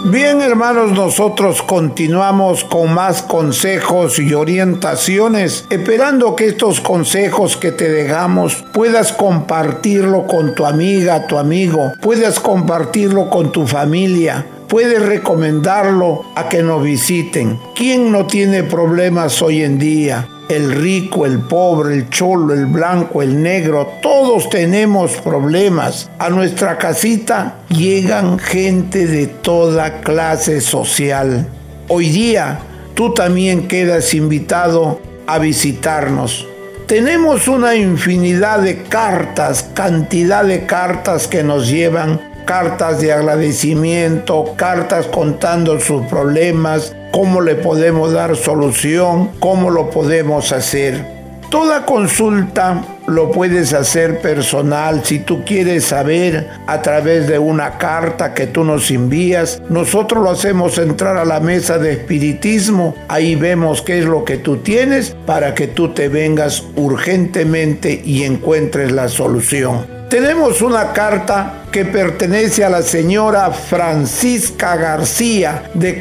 Bien, hermanos, nosotros continuamos con más consejos y orientaciones, esperando que estos consejos que te dejamos puedas compartirlo con tu amiga, tu amigo, puedas compartirlo con tu familia, puedes recomendarlo a que nos visiten. ¿Quién no tiene problemas hoy en día? El rico, el pobre, el cholo, el blanco, el negro, todos tenemos problemas. A nuestra casita llegan gente de toda clase social. Hoy día tú también quedas invitado a visitarnos. Tenemos una infinidad de cartas, cantidad de cartas que nos llevan, cartas de agradecimiento, cartas contando sus problemas, cómo le podemos dar solución, cómo lo podemos hacer. Toda consulta lo puedes hacer personal. Si tú quieres saber a través de una carta que tú nos envías, nosotros lo hacemos entrar a la mesa de espiritismo. Ahí vemos qué es lo que tú tienes para que tú te vengas urgentemente y encuentres la solución. Tenemos una carta que pertenece a la señora Francisca García, de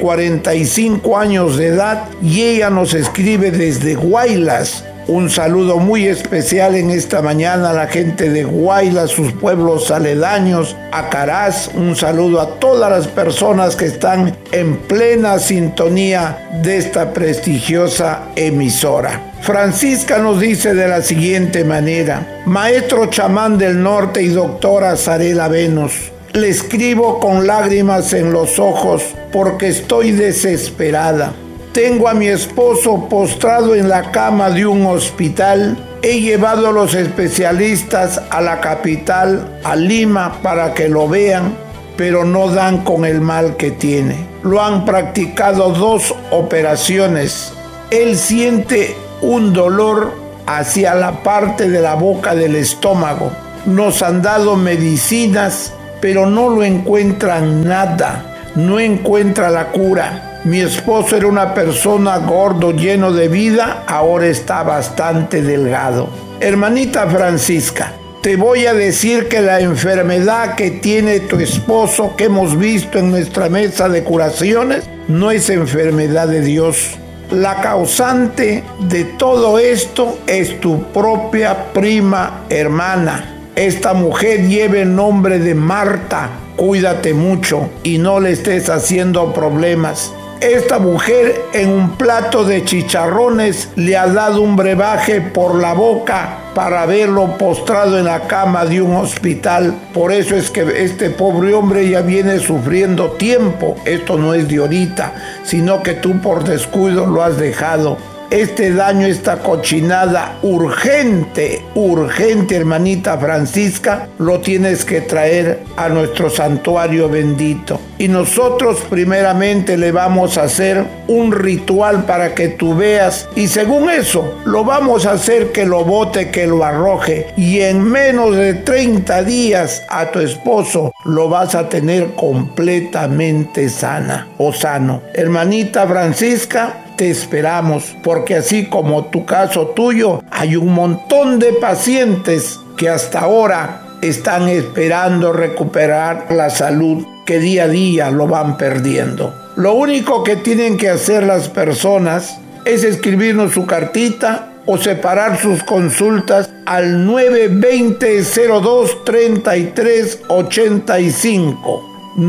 45 años de edad, y ella nos escribe desde Huaylas. Un saludo muy especial en esta mañana a la gente de Huaylas, sus pueblos aledaños, a Caraz. Un saludo a todas las personas que están en plena sintonía de esta prestigiosa emisora. Francisca nos dice de la siguiente manera: maestro chamán del norte y doctora Sarela Venus, le escribo con lágrimas en los ojos porque estoy desesperada. Tengo a mi esposo postrado en la cama de un hospital. He llevado a los especialistas a la capital, a Lima, para que lo vean, pero no dan con el mal que tiene. Lo han practicado 2 operaciones. Él siente un dolor hacia la parte de la boca del estómago. Nos han dado medicinas, pero no lo encuentran nada. No encuentra la cura. Mi esposo era una persona gordo, lleno de vida, ahora está bastante delgado. Hermanita Francisca, te voy a decir que la enfermedad que tiene tu esposo, que hemos visto en nuestra mesa de curaciones, no es enfermedad de Dios. La causante de todo esto es tu propia prima hermana. Esta mujer lleva el nombre de Marta. Cuídate mucho y no le estés haciendo problemas. Esta mujer en un plato de chicharrones le ha dado un brebaje por la boca para verlo postrado en la cama de un hospital. Por eso es que este pobre hombre ya viene sufriendo tiempo. Esto no es de ahorita, sino que tú por descuido lo has dejado. Este daño, esta cochinada, urgente, hermanita Francisca, lo tienes que traer a nuestro santuario bendito. Y nosotros primeramente le vamos a hacer un ritual para que tú veas. Y según eso, lo vamos a hacer que lo bote, que lo arroje. Y en menos de 30 días a tu esposo lo vas a tener completamente sana o sano. Hermanita Francisca, te esperamos, porque así como tu caso tuyo, hay un montón de pacientes que hasta ahora están esperando recuperar la salud, que día a día lo van perdiendo. Lo único que tienen que hacer las personas es escribirnos su cartita o separar sus consultas al 920-02-33-85.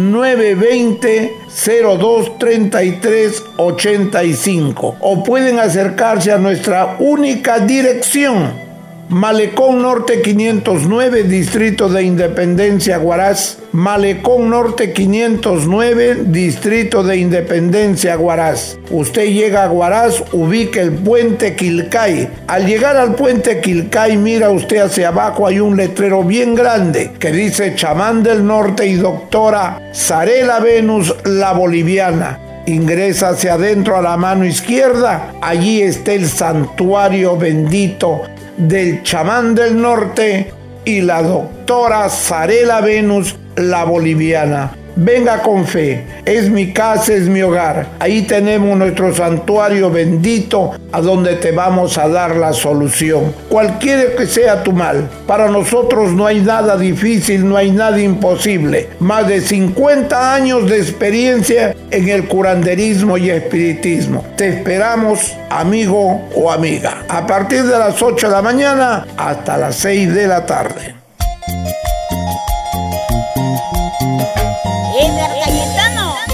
920-02-33-85, o pueden acercarse a nuestra única dirección: Malecón Norte 509, Distrito de Independencia, Huaraz. Malecón Norte 509, Distrito de Independencia, Huaraz. Usted llega a Huaraz, ubica el puente Quilcay. Al llegar al puente Quilcay, mira usted hacia abajo, hay un letrero bien grande que dice Chamán del Norte y doctora Sarela Venus, la boliviana. Ingresa hacia adentro a la mano izquierda, allí está el santuario bendito del Chamán del Norte y la doctora Sarela Venus, la boliviana. Venga con fe, es mi casa, es mi hogar. Ahí tenemos nuestro santuario bendito a donde te vamos a dar la solución. Cualquiera que sea tu mal, para nosotros no hay nada difícil, no hay nada imposible. Más de 50 años de experiencia en el curanderismo y espiritismo. Te esperamos, amigo o amiga, a partir de las 8 de la mañana hasta las 6 de la tarde.